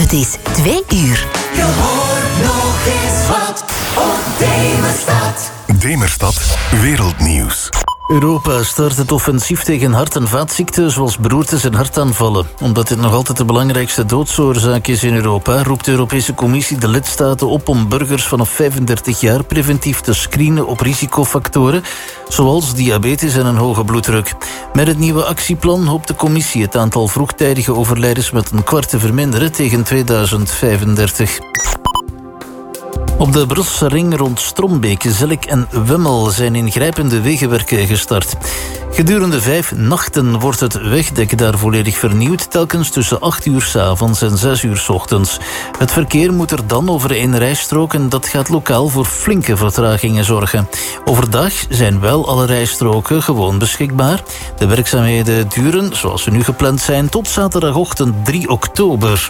Het is 2 uur. Je hoort nog eens wat op Demerstad. Demerstad Wereldnieuws. Europa start het offensief tegen hart- en vaatziekten zoals beroertes en hartaanvallen. Omdat dit nog altijd de belangrijkste doodsoorzaak is in Europa, roept de Europese Commissie de lidstaten op om burgers vanaf 35 jaar preventief te screenen op risicofactoren, zoals diabetes en een hoge bloeddruk. Met het nieuwe actieplan hoopt de Commissie het aantal vroegtijdige overlijdens met een kwart te verminderen tegen 2035. Op de Brusselse ring rond Strombeek, Zellik en Wemmel zijn ingrijpende wegenwerken gestart. Gedurende 5 nachten wordt het wegdek daar volledig vernieuwd, telkens tussen 8 uur 's avonds en 6 uur 's ochtends. Het verkeer moet er dan over 1 rijstrook en dat gaat lokaal voor flinke vertragingen zorgen. Overdag zijn wel alle rijstroken gewoon beschikbaar. De werkzaamheden duren, zoals ze nu gepland zijn, tot zaterdagochtend 3 oktober.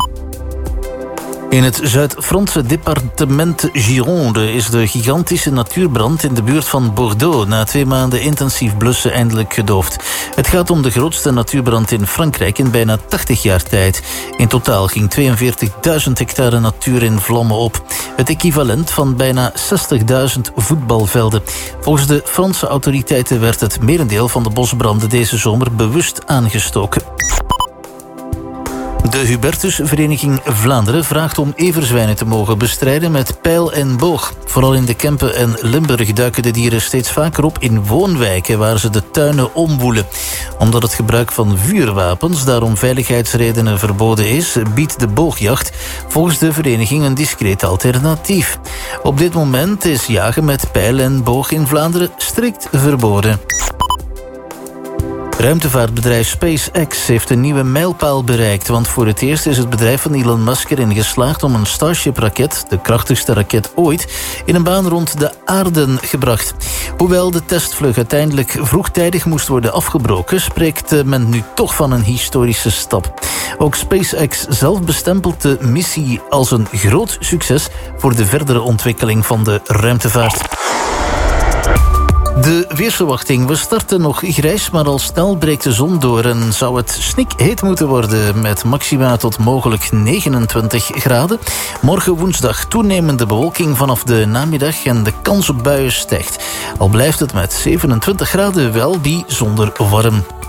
In het Zuid-Franse departement Gironde is de gigantische natuurbrand in de buurt van Bordeaux na 2 maanden intensief blussen eindelijk gedoofd. Het gaat om de grootste natuurbrand in Frankrijk in bijna 80 jaar tijd. In totaal ging 42.000 hectare natuur in vlammen op. Het equivalent van bijna 60.000 voetbalvelden. Volgens de Franse autoriteiten werd het merendeel van de bosbranden deze zomer bewust aangestoken. De Hubertusvereniging Vlaanderen vraagt om everzwijnen te mogen bestrijden met pijl en boog. Vooral in de Kempen en Limburg duiken de dieren steeds vaker op in woonwijken waar ze de tuinen omwoelen. Omdat het gebruik van vuurwapens daarom veiligheidsredenen verboden is, biedt de boogjacht volgens de vereniging een discreet alternatief. Op dit moment is jagen met pijl en boog in Vlaanderen strikt verboden. Ruimtevaartbedrijf SpaceX heeft een nieuwe mijlpaal bereikt, want voor het eerst is het bedrijf van Elon Musk erin geslaagd om een Starship-raket, de krachtigste raket ooit, in een baan rond de aarde gebracht. Hoewel de testvlucht uiteindelijk vroegtijdig moest worden afgebroken, spreekt men nu toch van een historische stap. Ook SpaceX zelf bestempelt de missie als een groot succes voor de verdere ontwikkeling van de ruimtevaart. De weersverwachting. We starten nog grijs, maar al snel breekt de zon door en zou het snikheet moeten worden met maxima tot mogelijk 29 graden. Morgen woensdag toenemende bewolking vanaf de namiddag en de kans op buien stijgt. Al blijft het met 27 graden wel bijzonder warm.